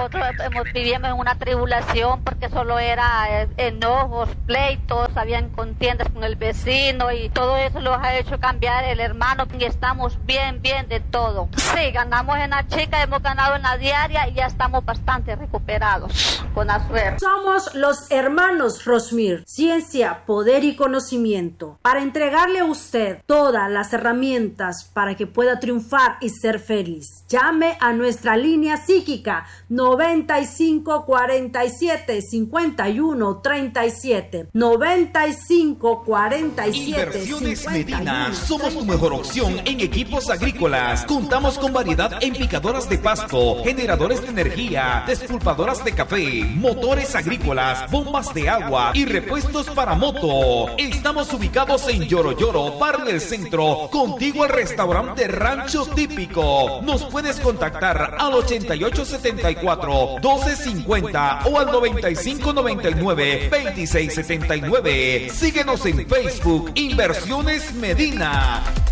nosotros vivíamos en una tribulación porque solo era enojos, pleitos, habían contiendas con el vecino y todo eso los ha hecho cambiar el hermano y estamos bien de todo. Sí, ganamos en la chica, hemos ganado en la diaria y ya estamos bastante recuperados con la suerte. Somos los hermanos Rosmir, ciencia, poder y conocimiento, para entregarle a usted todas las herramientas para que pueda triunfar y ser feliz. Llame a nuestra línea psíquica 95 47 51 37 95 47 Inversiones 51. Medina, somos tu mejor opción en equipos agrícolas. Contamos con variedad en picadoras de pasto, generadores de energía, despulpadoras de café, motores agrícolas, bombas de agua y repuestos para moto. Estamos ubicados en Yoro, barrio del centro, contiguo al restaurante Rancho Típico. Nos puedes contactar al 8874-1250 o al 9599-2679. Síguenos en Facebook, Inversiones Medina.